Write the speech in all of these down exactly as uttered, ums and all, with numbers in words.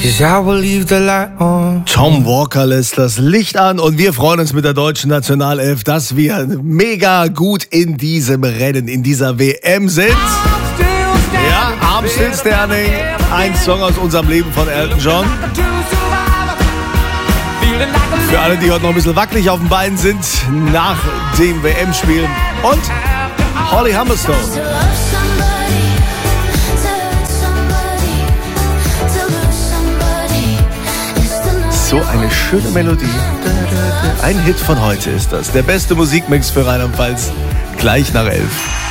'cause I will leave the light on. Tom Walker lässt das Licht an und wir freuen uns mit der deutschen Nationalelf, dass wir mega gut in diesem Rennen, in dieser W M sind. Ja, I'm Still Standing, ein Song aus unserem Leben von Elton John. Für alle, die heute noch ein bisschen wackelig auf den Beinen sind, nach dem W M-Spiel. Und Holly Humberstone. So eine schöne Melodie. Ein Hit von heute ist das. Der beste Musikmix für Rheinland-Pfalz. Gleich nach elf.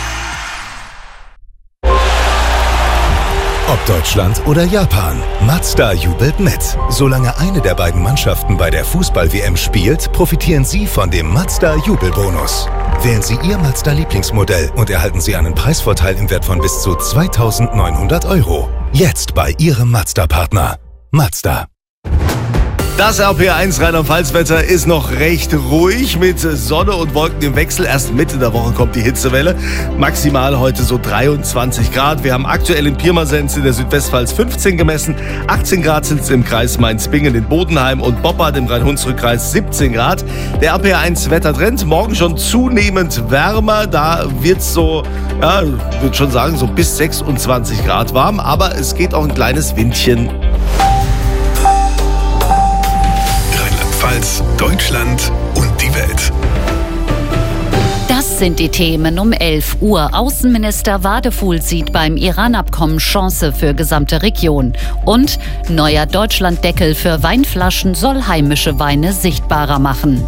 Ob Deutschland oder Japan, Mazda jubelt mit. Solange eine der beiden Mannschaften bei der Fußball-W M spielt, profitieren Sie von dem Mazda-Jubelbonus. Wählen Sie Ihr Mazda-Lieblingsmodell und erhalten Sie einen Preisvorteil im Wert von bis zu zweitausendneunhundert Euro. Jetzt bei Ihrem Mazda-Partner. Mazda. Das R P R eins Rheinland-Pfalz-Wetter ist noch recht ruhig mit Sonne und Wolken im Wechsel. Erst Mitte der Woche kommt die Hitzewelle. Maximal heute so dreiundzwanzig Grad. Wir haben aktuell in Pirmasens in der Südwestpfalz fünfzehn gemessen. achtzehn Grad sind es im Kreis Mainz-Bingen in Bodenheim und Boppard im Rhein-Hunsrück-Kreis siebzehn Grad. Der R P R eins Wettertrend, morgen schon zunehmend wärmer. Da wird es so, ja, ich würde schon sagen, so bis sechsundzwanzig Grad warm. Aber es geht auch ein kleines Windchen. Deutschland und die Welt. Das sind die Themen um elf Uhr. Außenminister Wadefuhl sieht beim Iran-Abkommen Chance für gesamte Region. Und neuer Deutschlanddeckel für Weinflaschen soll heimische Weine sichtbarer machen.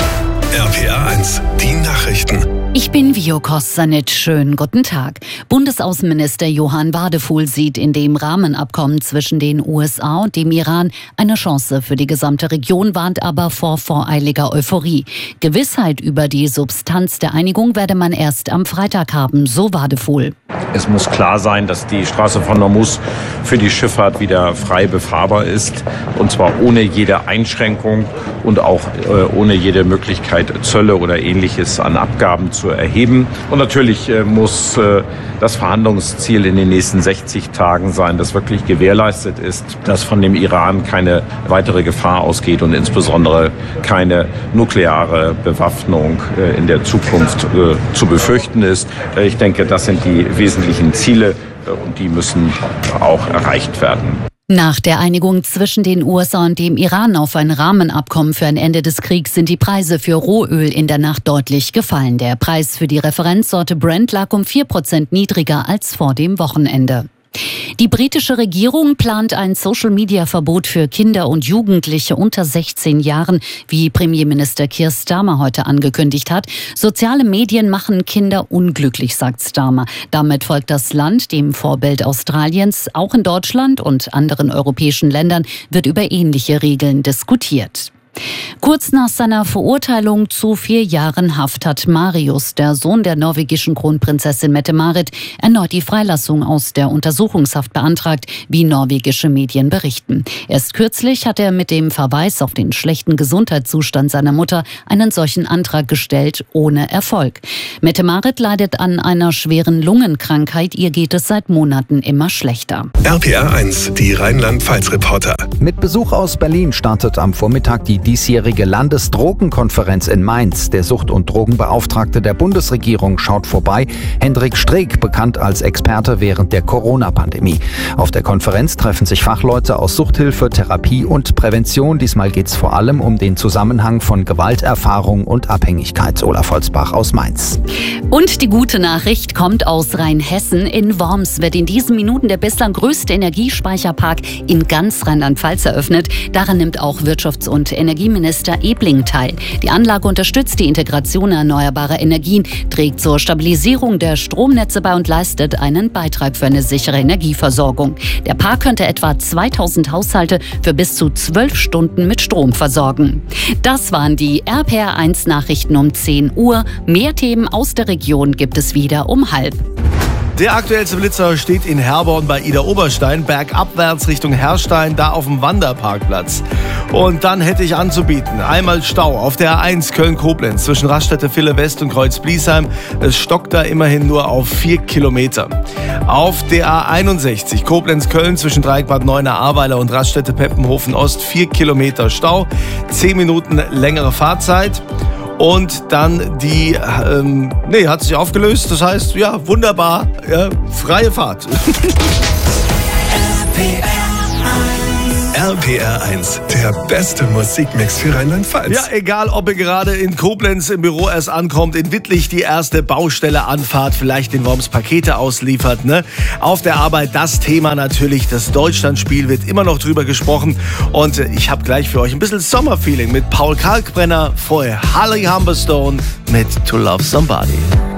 R P R eins, die Nachrichten. Ich bin Vio Kosanic. Schönen guten Tag. Bundesaußenminister Johann Wadefuhl sieht in dem Rahmenabkommen zwischen den U S A und dem Iran eine Chance für die gesamte Region, warnt aber vor voreiliger Euphorie. Gewissheit über die Substanz der Einigung werde man erst am Freitag haben, so Wadefuhl. Es muss klar sein, dass die Straße von Hormuz für die Schifffahrt wieder frei befahrbar ist, und zwar ohne jede Einschränkung und auch äh, ohne jede Möglichkeit, Zölle oder Ähnliches an Abgaben zu erheben. Und natürlich äh, muss äh, das Verhandlungsziel in den nächsten sechzig Tagen sein, dass wirklich gewährleistet ist, dass von dem Iran keine weitere Gefahr ausgeht und insbesondere keine nukleare Bewaffnung äh, in der Zukunft äh, zu befürchten ist. Äh, ich denke, das sind die wesentlichen Ziele äh, und die müssen auch erreicht werden. Nach der Einigung zwischen den U S A und dem Iran auf ein Rahmenabkommen für ein Ende des Kriegs sind die Preise für Rohöl in der Nacht deutlich gefallen. Der Preis für die Referenzsorte Brent lag um vier Prozent niedriger als vor dem Wochenende. Die britische Regierung plant ein Social-Media-Verbot für Kinder und Jugendliche unter sechzehn Jahren, wie Premierminister Keir Starmer heute angekündigt hat. Soziale Medien machen Kinder unglücklich, sagt Starmer. Damit folgt das Land dem Vorbild Australiens. Auch in Deutschland und anderen europäischen Ländern wird über ähnliche Regeln diskutiert. Kurz nach seiner Verurteilung zu vier Jahren Haft hat Marius, der Sohn der norwegischen Kronprinzessin Mette-Marit, erneut die Freilassung aus der Untersuchungshaft beantragt, wie norwegische Medien berichten. Erst kürzlich hat er mit dem Verweis auf den schlechten Gesundheitszustand seiner Mutter einen solchen Antrag gestellt, ohne Erfolg. Mette-Marit leidet an einer schweren Lungenkrankheit. Ihr geht es seit Monaten immer schlechter. R P R eins, die Rheinland-Pfalz-Reporter. Mit Besuch aus Berlin startet am Vormittag die diesjährige Landesdrogenkonferenz in Mainz. Der Sucht- und Drogenbeauftragte der Bundesregierung schaut vorbei. Hendrik Streeck, bekannt als Experte während der Corona-Pandemie. Auf der Konferenz treffen sich Fachleute aus Suchthilfe, Therapie und Prävention. Diesmal geht es vor allem um den Zusammenhang von Gewalterfahrung und Abhängigkeit. Olaf Holzbach aus Mainz. Und die gute Nachricht kommt aus Rheinhessen. In Worms wird in diesen Minuten der bislang größte Energiespeicherpark in ganz Rheinland-Pfalz eröffnet. Daran nimmt auch Wirtschafts- und Energieminister Ebling teil. Die Anlage unterstützt die Integration erneuerbarer Energien, trägt zur Stabilisierung der Stromnetze bei und leistet einen Beitrag für eine sichere Energieversorgung. Der Park könnte etwa zweitausend Haushalte für bis zu zwölf Stunden mit Strom versorgen. Das waren die R P R eins Nachrichten um zehn Uhr. Mehr Themen aus der Region gibt es wieder um halb. Der aktuellste Blitzer steht in Herborn bei Ida Oberstein, bergabwärts Richtung Herrstein, da auf dem Wanderparkplatz. Und dann hätte ich anzubieten, einmal Stau auf der A eins Köln-Koblenz zwischen Raststätte Ville West und Kreuz-Bliesheim. Es stockt da immerhin nur auf vier Kilometer. Auf der A einundsechzig Koblenz-Köln zwischen Dreieck Bad Neuenahr-Ahrweiler und Raststätte Peppenhofen-Ost vier Kilometer Stau, zehn Minuten längere Fahrzeit. Und dann die, ähm, nee, hat sich aufgelöst. Das heißt, ja, wunderbar, ja, freie Fahrt. R P R eins, der beste Musikmix für Rheinland-Pfalz. Ja, egal, ob ihr gerade in Koblenz im Büro erst ankommt, in Wittlich die erste Baustelle anfahrt, vielleicht in Worms Pakete ausliefert, ne? Auf der Arbeit das Thema natürlich, das Deutschlandspiel wird immer noch drüber gesprochen. Und ich habe gleich für euch ein bisschen Sommerfeeling mit Paul Kalkbrenner, vorher Holly Humberstone mit To Love Somebody.